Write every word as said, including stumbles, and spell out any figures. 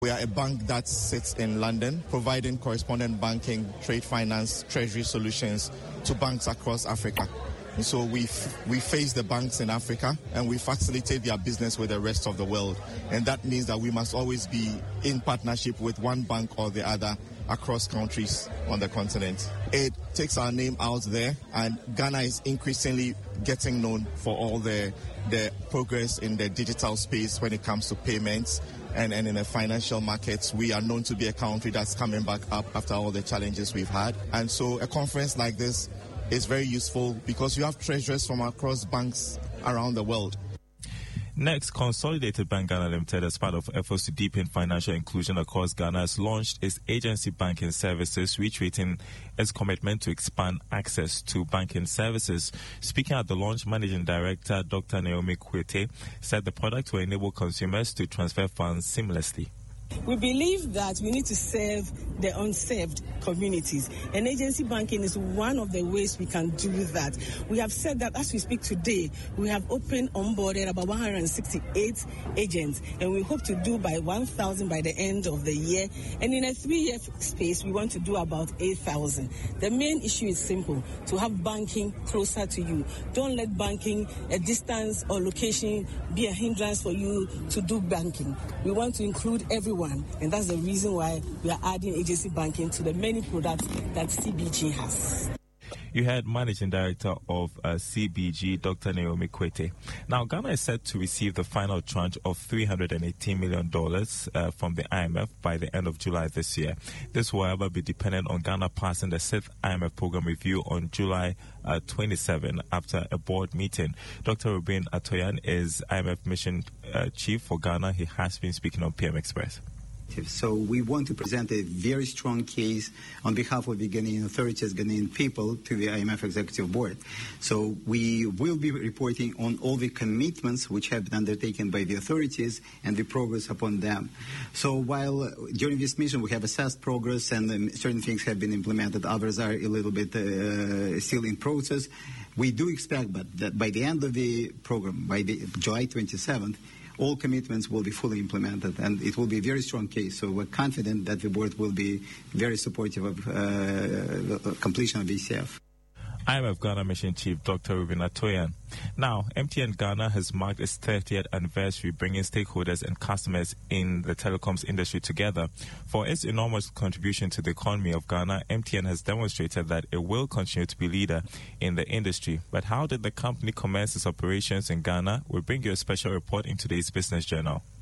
We are a bank that sits in London, providing correspondent banking, trade finance, treasury solutions to banks across Africa. And so we f- we face the banks in Africa and we facilitate their business with the rest of the world. And that means that we must always be in partnership with one bank or the other across countries on the continent. It takes our name out there, and Ghana is increasingly getting known for all the, the progress in the digital space when it comes to payments. And, and in the financial markets, we are known to be a country that's coming back up after all the challenges we've had. And so a conference like this is very useful because you have treasurers from across banks around the world. Next, Consolidated Bank Ghana Limited, as part of efforts to deepen financial inclusion across Ghana, has launched its agency banking services, reiterating its commitment to expand access to banking services. Speaking at the launch, Managing Director Doctor Naomi Kwete said the product will enable consumers to transfer funds seamlessly. We believe that we need to serve the unserved communities, and agency banking is one of the ways we can do that. We have said that as we speak today, we have opened, onboarded about one hundred sixty-eight agents, and we hope to do by one thousand by the end of the year. And in a three-year space, we want to do about eight thousand. The main issue is simple: to have banking closer to you. Don't let banking, a distance or location, be a hindrance for you to do banking. We want to include everyone. And that's the reason why we are adding agency banking to the many products that C B G has. You heard Managing Director of uh, C B G, Doctor Naomi Kwete. Now, Ghana is set to receive the final tranche of three hundred eighteen million dollars uh, from the I M F by the end of July this year. This will, however, be dependent on Ghana passing the sixth I M F program review on July uh, twenty-seventh after a board meeting. Doctor Ruben Atoyan is I M F Mission uh, Chief for Ghana. He has been speaking on P M Express. So we want to present a very strong case on behalf of the Ghanaian authorities, Ghanaian people, to the I M F Executive Board. So we will be reporting on all the commitments which have been undertaken by the authorities and the progress upon them. So while uh, during this mission we have assessed progress and um, certain things have been implemented, others are a little bit uh, still in process, we do expect but that by the end of the program, by the July twenty-seventh, all commitments will be fully implemented, and it will be a very strong case. So we're confident that the board will be very supportive of uh, the completion of E C F. I M F Ghana Mission Chief Doctor Ruben Atoyan. Now, M T N Ghana has marked its thirtieth anniversary, bringing stakeholders and customers in the telecoms industry together. For its enormous contribution to the economy of Ghana, M T N has demonstrated that it will continue to be leader in the industry. But how did the company commence its operations in Ghana? We'll bring you a special report in today's Business Journal.